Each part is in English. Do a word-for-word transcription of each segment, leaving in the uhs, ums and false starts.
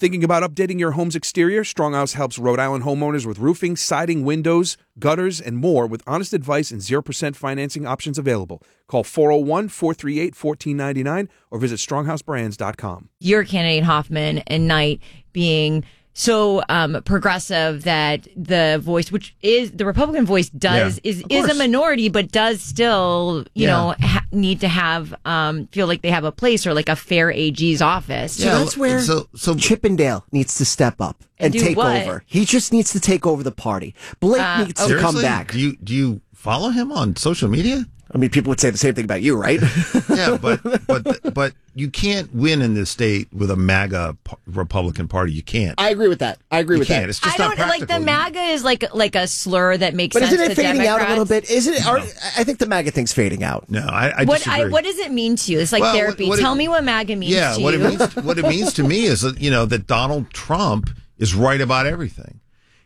Thinking about updating your home's exterior? Stronghouse helps Rhode Island homeowners with roofing, siding, windows, gutters, and more with honest advice and zero percent financing options available. Call four oh one, four three eight, one four nine nine or visit stronghouse brands dot com. Your candidate Hoffman and Knight being so um, progressive that the voice, which is the Republican voice, does Yeah, is is a minority, but does still, you Yeah. know, ha- need to have um, feel like they have a place or like a fair A G's office. So that's where so- so- Chippendale needs to step up and, And do take what? over. He just needs to take over the party. Blake Uh, needs to Seriously? come back. Do you do you follow him on social media? I mean, people would say the same thing about you, right? Yeah, but but but you can't win in this state with a MAGA p- Republican Party. You can't. I agree with that. I agree You with can't. that. It's just I not don't like the practical. MAGA is like like a slur that makes But sense isn't it to fading Democrats. out a little bit? Isn't it? Are, I think the MAGA thing's fading out. No, I, I What disagree. I, what does it mean to you? It's like Well, therapy. what- what Tell it- me what MAGA means yeah, to what you. it means what it means to me is that you know that Donald Trump is right about everything.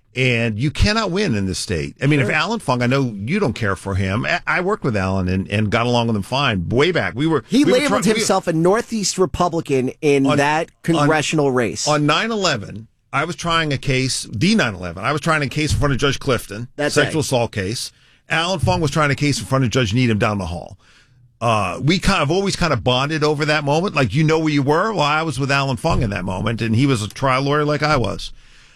And you cannot win in this state. I mean, if Alan Fung, I know you don't care for him. I, I worked with Alan and, and got along with him fine. Way back, we were. He we were labeled try- we- himself a Northeast Republican in On- that congressional race. On nine eleven, I was trying a case, the nine eleven, I was trying a case in front of Judge Clifton, That's sexual right. assault case. Alan Fung was trying a case in front of Judge Needham down the hall. Uh, we kind of always kind of bonded over that moment. Like, you know where you were? Well, I was with Alan Fung in that moment, and he was a trial lawyer like I was.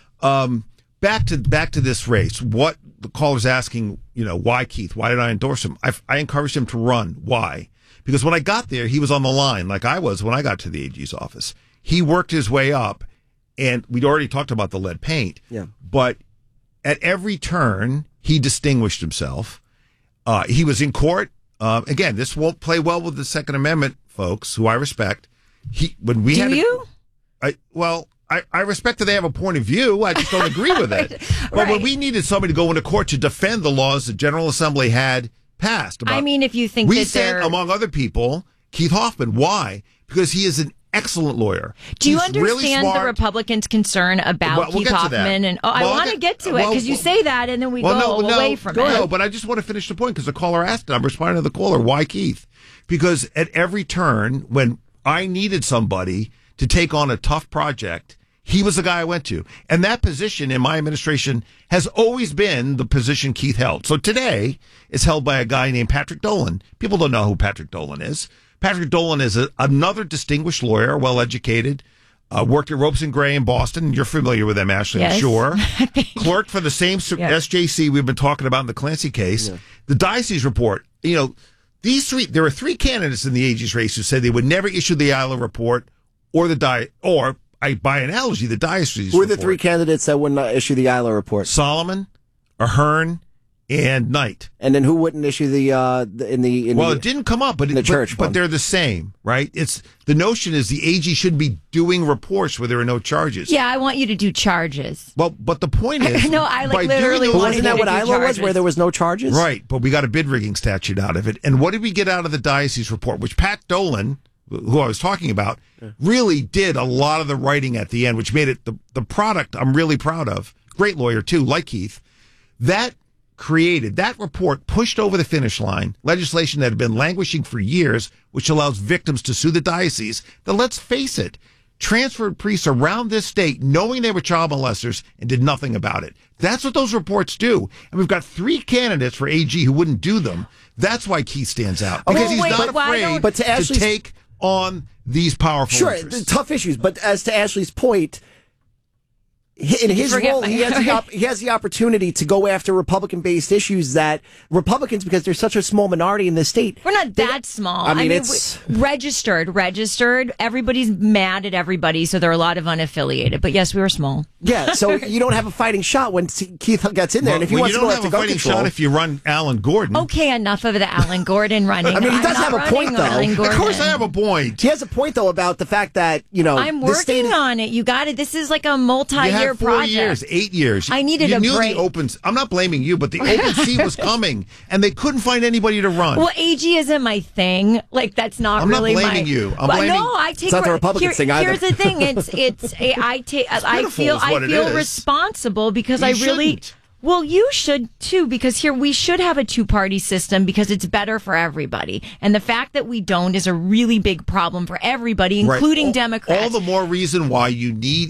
Um, back to back to this race. What the caller's asking, you know, why Keith? Why did I endorse him? I, I encouraged him to run. Why? Because when I got there, he was on the line like I was when I got to the A G's office. He worked his way up, and we'd already talked about the lead paint. Yeah. But at every turn, he distinguished himself. Uh, he was in court. Uh, again, this won't play well with the Second Amendment folks, who I respect. He when we Do had a- you? I well. I, I respect that they have a point of view. I just don't agree with it. But when right. we needed somebody to go into court to defend the laws the General Assembly had passed, about, I mean, if you think we that sent, they're... among other people, Keith Hoffman. Why? Because he is an excellent lawyer. Do you He's really understand the smart. Republicans' concern about Well, we'll Keith get to that. Hoffman? And oh, I Well, I'll want to get- get to it well, because you well- say that, and then we Well, go no, no, away from go- it. No, but I just want to finish the point because the caller asked it. I'm responding to the caller. Why Keith? Because at every turn, when I needed somebody to take on a tough project, he was the guy I went to. And that position in my administration has always been the position Keith held. So today it's held by a guy named Patrick Dolan. People don't know who Patrick Dolan is. Patrick Dolan is a, another distinguished lawyer, well-educated, uh, worked at Ropes and Gray in Boston. You're familiar with them, Ashley, I'm Yes. sure. Clerked for the same Yeah. S J C we've been talking about in the Clancy case. The Diocese report, you know, these three, there were three candidates in the A G's race who said they would never issue the Isla report or the di, or I, by analogy, the Diocese Who are report. the three candidates that would not issue the Isla report? Solomon, Ahern, and Knight. And then who wouldn't issue the uh the, in the in Well, the, it didn't come up, but, in the it, church but, one. but they're the same, right? It's the notion is the A G should be doing reports where there are no charges. Yeah, I want you to do charges. Well, but the point is, No, I, like, by literally doing the- wanted Wasn't that to what do Isla was, charges. where there was no charges? Right, but we got a bid rigging statute out of it. And what did we get out of the Diocese report, which Pat Dolan, who I was talking about, really did a lot of the writing at the end, which made it the, the product I'm really proud of. Great lawyer, too, like Keith. That created, that report pushed over the finish line legislation that had been languishing for years, which allows victims to sue the diocese. That, let's face it, transferred priests around this state knowing they were child molesters and did nothing about it. That's what those reports do. And we've got three candidates for A G who wouldn't do them. That's why Keith stands out. Okay, Because he's wait, not why afraid don't- But to to Ashley's- take on these powerful Sure, interests. the tough issues. But as to Ashley's point, in his forget role, my- he has, the op- he has the opportunity to go after Republican-based issues that Republicans, because they're such a small minority in this state. We're not that small. I mean, it's- we- registered, registered. Everybody's mad at everybody, so there are a lot of unaffiliated. But yes, we were small. Yeah, so you don't have a fighting shot when Keith gets in there. and if he Well, wants you to don't go have after a gun fighting control, shot if you run Alan Gordden. Okay, enough of the Alan Gordon running. I mean, he I'm does not have a running point, though. Alan Of Gordon. course I have a point. he has a point though about the fact that you know I'm this state working on it. You got it. This is like a You multi-year had four project. years, eight years. I needed you a knew break. The open, I'm not blaming you, but the open seat was coming, and they couldn't find anybody to run. Well, A G isn't my thing. Like that's not I'm not really blaming my. you. I'm Well, blaming- No, I take. It's not the re- Republicans here- thing either. Here's the thing. It's it's. a- I take. I pitiful feel. is what I it feel is. responsible because You I really. shouldn't. Well, you should too, because here we should have a two-party system because it's better for everybody. And the fact that we don't is a really big problem for everybody, Right. including all, Democrats. All the more reason why you need